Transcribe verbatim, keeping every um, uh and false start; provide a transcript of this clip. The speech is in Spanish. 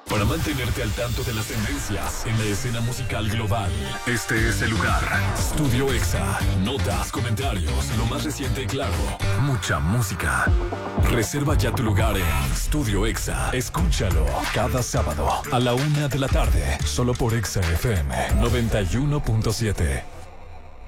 Para mantenerte al tanto de las tendencias en la escena musical global, este es el lugar. Studio Exa. Notas, comentarios, lo más reciente y claro. Mucha música. Reserva ya tu lugar en Studio Exa. Escúchalo cada sábado a la una de la tarde. Solo por Exa F M noventa y uno punto siete.